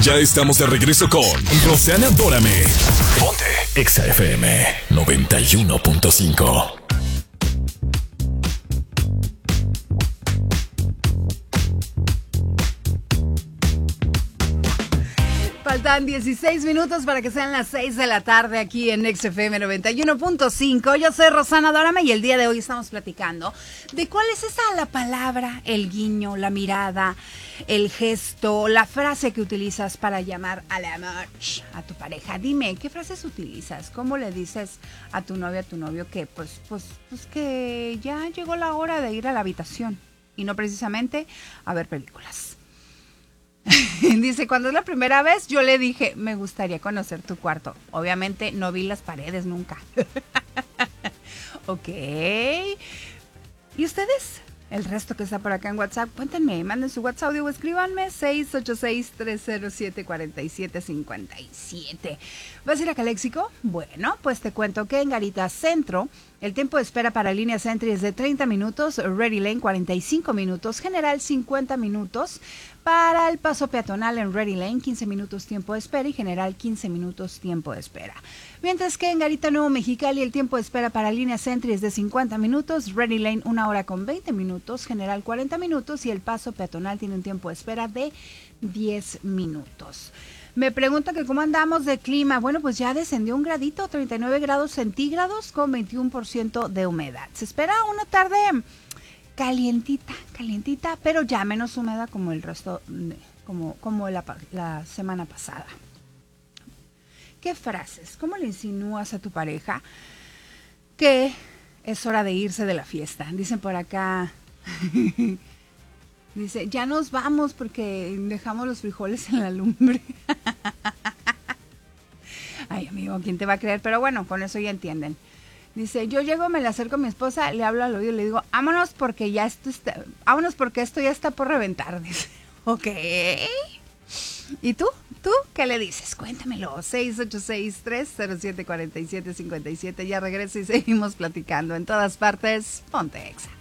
Ya estamos de regreso con Roxana Dórame. Ponte Exa FM 91.5. Faltan 16 minutos para que sean las 6 de la tarde aquí en XFM 91.5. Yo soy Roxana Dórame y el día de hoy estamos platicando de cuál es la palabra, el guiño, la mirada, el gesto, la frase que utilizas para llamar al amor a tu pareja. Dime, ¿qué frases utilizas? ¿Cómo le dices a tu novia, a tu novio que pues que ya llegó la hora de ir a la habitación y no precisamente a ver películas? Dice, cuando es la primera vez, yo le dije, me gustaría conocer tu cuarto. Obviamente no vi las paredes nunca. Ok. ¿Y ustedes? El resto que está por acá en WhatsApp, cuéntenme, manden su WhatsApp audio o escríbanme 686-307-4757. ¿Vas a ir a Caléxico? Bueno, pues te cuento que en Garita Centro el tiempo de espera para línea Sentry es de 30 minutos, Ready Lane 45 minutos, General 50 minutos, para el paso peatonal en Ready Lane 15 minutos tiempo de espera y General 15 minutos tiempo de espera. Mientras que en Garita Nuevo Mexicali el tiempo de espera para línea Sentry es de 50 minutos, Ready Lane 1 hora con 20 minutos, General 40 minutos y el paso peatonal tiene un tiempo de espera de 10 minutos. Me preguntan que cómo andamos de clima. Bueno, pues ya descendió un gradito, 39 grados centígrados con 21% de humedad. Se espera una tarde calientita, pero ya menos húmeda como el resto, como la semana pasada. ¿Qué frases? ¿Cómo le insinúas a tu pareja que es hora de irse de la fiesta? Dicen por acá... Dice, ya nos vamos porque dejamos los frijoles en la lumbre. Ay, amigo, ¿quién te va a creer? Pero bueno, con eso ya entienden. Dice, yo llego, me le acerco a mi esposa, le hablo al oído y le digo, vámonos porque esto ya está por reventar. Dice, ok. ¿Y tú? ¿Tú qué le dices? Cuéntamelo. 686-307-4757. Ya regreso y seguimos platicando. En todas partes, ponte Exa.